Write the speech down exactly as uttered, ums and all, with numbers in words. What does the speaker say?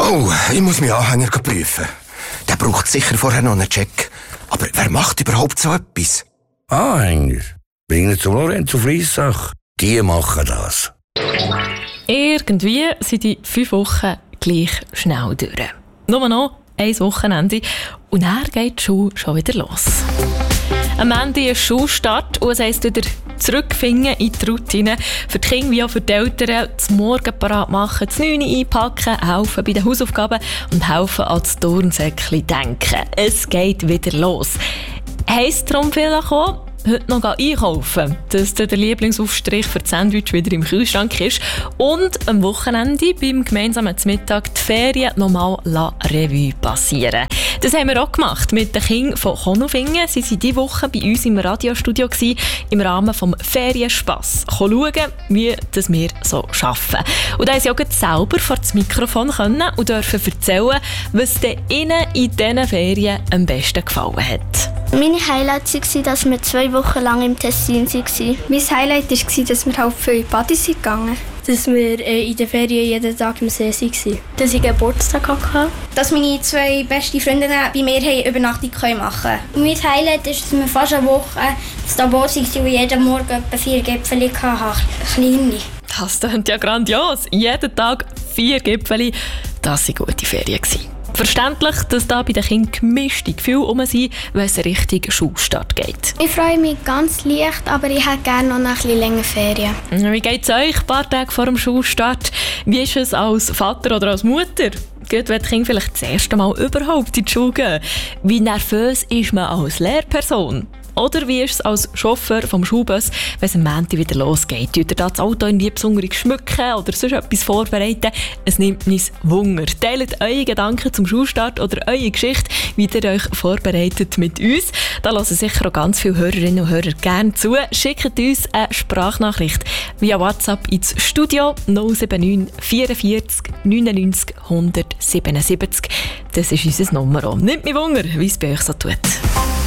Oh, ich muss meinen Anhänger prüfen. Der braucht sicher vorher noch einen Check. Aber wer macht überhaupt so etwas? Anhänger? Bringen zum Lorenzo Fliessach. Die machen das. Irgendwie sind die fünf Wochen gleich schnell durch. Nur noch ein Wochenende und dann geht die Schule schon wieder los. Am Ende ist Schulstart und es heisst wieder zurückfinden in die Routine. Für die Kinder wie auch für die Eltern das Morgen parat machen, das Neune einpacken, helfen bei den Hausaufgaben und helfen an das Turnsäckchen denken. Es geht wieder los. Heisst darum vielleicht auch, heute noch einkaufen, dass der Lieblingsaufstrich für das Sandwich wieder im Kühlschrank ist und am Wochenende beim gemeinsamen Mittag die Ferien nochmal la Revue passieren. Das haben wir auch gemacht mit den Kindern von Konolfingen. Sie waren diese Woche bei uns im Radiostudio gewesen, im Rahmen des Ferienspass. Schauen, wie das wir so arbeiten. Und da haben sie auch selber vor das Mikrofon können und dürfen erzählen, was ihnen in diesen Ferien am besten gefallen hat. Meine Highlights waren, dass wir zwei Wochen lang im Tessin waren. Mein Highlight war, dass wir halt viel in die Party sind gegangen. Dass wir in den Ferien jeden Tag im See waren. Dass ich Geburtstag hatte. Dass meine zwei besten Freundinnen bei mir eine Übernachtung machen können. Mein Highlight ist, dass wir fast eine Woche in Davos waren und jeden Morgen etwa vier Gipfel hatten. Kleine. Das klingt ja grandios. Jeden Tag vier Gipfel. Das waren gute Ferien. Verständlich, dass da bei den Kindern gemischte Gefühle herum sind, wenn es Richtung Schulstart geht. Ich freue mich ganz leicht, aber ich hätte gerne noch ein bisschen länger Ferien. Wie geht es euch ein paar Tage vor dem Schulstart? Wie ist es als Vater oder als Mutter? Gut, wenn die Kinder vielleicht das erste Mal überhaupt in die Schule gehen. Wie nervös ist man als Lehrperson? Oder wie ist es als Chauffeur vom Schulbus, wenn es am Montag wieder losgeht? Tut ihr da das Auto irgendwie besonders schmücken oder sonst etwas vorbereiten? Es nimmt uns Wunder. Teilt eure Gedanken zum Schulstart oder eure Geschichte, wie ihr euch vorbereitet mit uns. Da hören sicher auch ganz viele Hörerinnen und Hörer gerne zu. Schickt uns eine Sprachnachricht via WhatsApp ins Studio null sieben neun vierundvierzig neunundneunzig hundertsiebenundsiebzig. Das ist unser Nummer. Nimmt mich Wunder, wie es bei euch so tut.